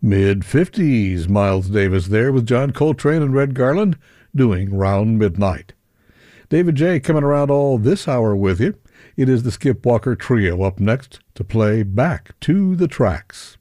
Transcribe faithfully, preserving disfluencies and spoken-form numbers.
Mid-fifties, Miles Davis there with John Coltrane and Red Garland doing Round Midnight. David J. coming around all this hour with you. It is the Skip Walker Trio up next to play Back to the Tracks.